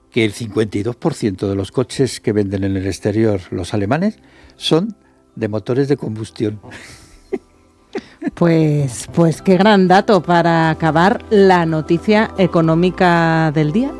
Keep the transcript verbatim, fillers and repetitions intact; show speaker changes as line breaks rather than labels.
que el cincuenta y dos por ciento de los coches que venden en el exterior los alemanes son de motores de combustión.
Pues, pues qué gran dato para acabar la noticia económica del día.